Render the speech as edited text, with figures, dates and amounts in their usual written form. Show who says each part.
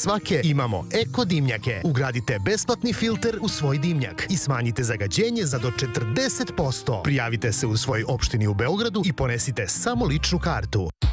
Speaker 1: svake imamo eko dimnjake. Ugradite besplatni filter u svoj dimnjak i smanjite zagađenje za do 40%. Prijavite se u svojoj opštini u Beogradu i ponesite samo ličnu kartu.